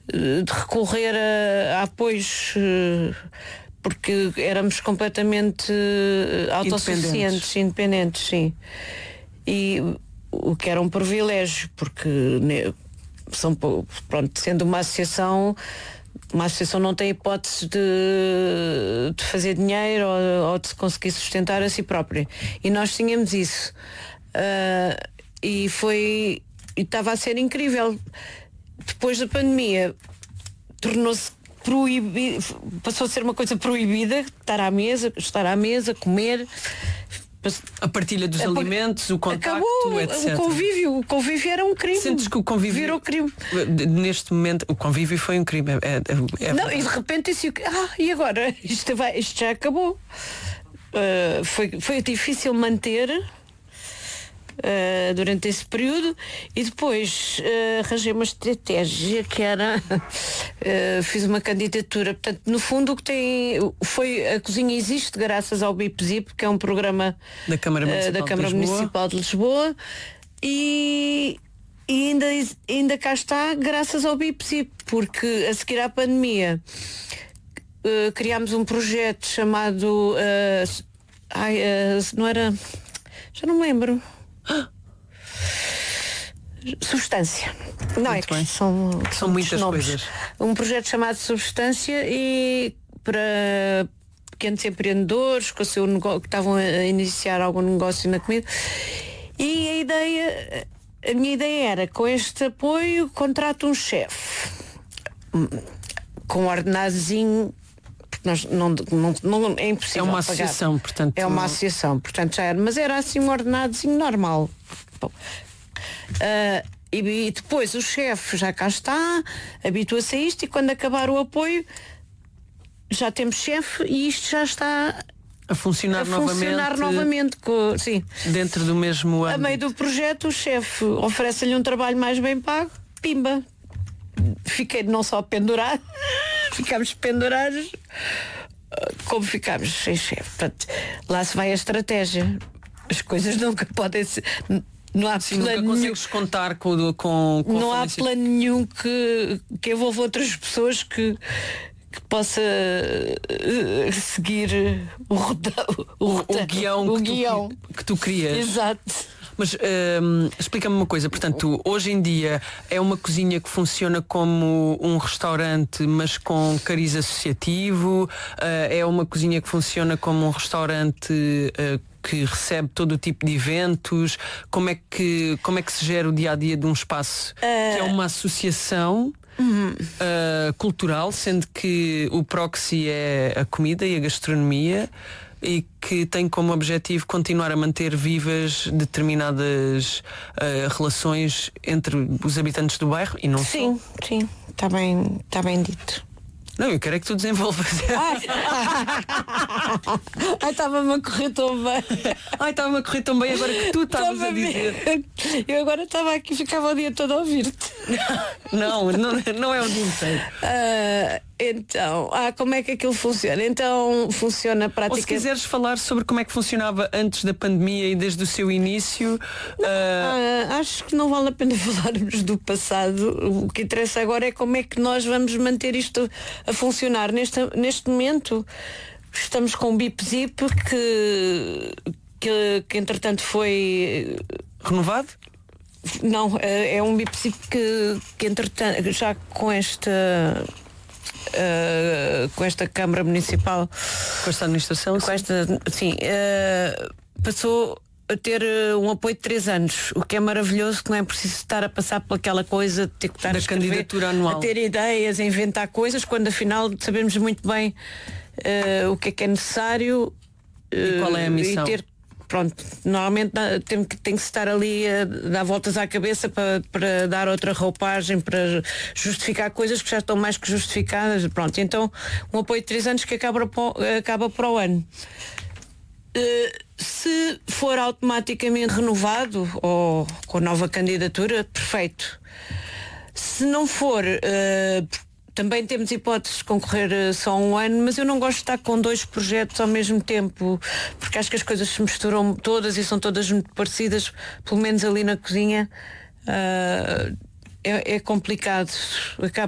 de recorrer a apoios, porque éramos completamente autossuficientes, independentes, sim. E o que era um privilégio, porque sendo uma associação não tem hipótese de fazer dinheiro ou de se conseguir sustentar a si própria. E nós tínhamos isso. E estava a ser incrível. Depois da pandemia, tornou-se proibido, passou a ser uma coisa proibida, estar à mesa, comer. A partilha dos alimentos, o contacto, acabou, etc. O convívio era um crime. Sentes que o convívio virou crime? Neste momento, o convívio foi um crime. Não, e de repente disse, e agora? Isto já acabou. Foi difícil manter durante esse período, e depois arranjei uma estratégia que era fiz uma candidatura. Portanto, no fundo, o que a cozinha existe graças ao BIP-ZIP, que é um programa da Câmara Municipal de Lisboa, e ainda cá está graças ao BIP-ZIP, porque a seguir à pandemia criámos um projeto chamado não era, já não me lembro. Substância. Não, muito é que são muitas coisas. Um projeto chamado Substância, e para pequenos empreendedores que estavam a iniciar algum negócio na comida. E a minha ideia era, com este apoio, contrato um chefe com um ordenadozinho, porque nós não é impossível. É uma associação, pagar. Portanto. É uma associação, portanto já era, mas era assim um ordenadozinho normal. Bom, e depois o chefe já cá está, habitua-se a isto, e quando acabar o apoio já temos chefe, e isto já está a funcionar novamente sim. Dentro do mesmo âmbito. A meio do projeto, o chefe oferece-lhe um trabalho mais bem pago, pimba. Fiquei não só pendurado, ficámos pendurados, como ficámos sem chefe. Portanto, lá se vai a estratégia. As coisas nunca podem ser. Não há plano nunca consegues contar com não há plano nenhum que envolva outras pessoas que possa seguir o guião que tu crias. Exato. Mas explica-me uma coisa, portanto, hoje em dia é uma cozinha que funciona como um restaurante, mas com cariz associativo, é uma cozinha que funciona como um restaurante que recebe todo o tipo de eventos. Como é que se gera o dia-a-dia de um espaço que é uma associação cultural, sendo que o proxy é a comida e a gastronomia, e que tem como objetivo continuar a manter vivas determinadas relações entre os habitantes do bairro e não sim, só? Sim, está bem dito. Não, eu quero é que tu desenvolvas. Estava-me a correr tão bem. Estava-me a correr tão bem agora que tu estavas a dizer. Eu agora estava aqui, ficava o dia todo a ouvir-te. Não é o dia inteiro. Então, como é que aquilo funciona? Então, funciona praticamente... Ou se quiseres falar sobre como é que funcionava antes da pandemia e desde o seu início... acho que não vale a pena falarmos do passado. O que interessa agora é como é que nós vamos manter isto a funcionar. Neste momento, estamos com um BIP-ZIP que entretanto foi... Renovado? Não, é um BIP-ZIP que entretanto, já com esta Câmara Municipal, com esta administração, passou a ter um apoio de 3 anos, o que é maravilhoso, que não é preciso estar a passar por aquela coisa de ter que estar da candidatura anual, a ter ideias, a inventar coisas, quando afinal sabemos muito bem o que é necessário e qual é a missão. Pronto, normalmente tem que estar ali a dar voltas à cabeça para dar outra roupagem, para justificar coisas que já estão mais que justificadas. Pronto, então um apoio de 3 anos que acaba para o ano. Se for automaticamente renovado ou com nova candidatura, perfeito. Se não for, também temos hipóteses de concorrer só um ano, mas eu não gosto de estar com 2 projetos ao mesmo tempo, porque acho que as coisas se misturam todas e são todas muito parecidas, pelo menos ali na cozinha. É complicado.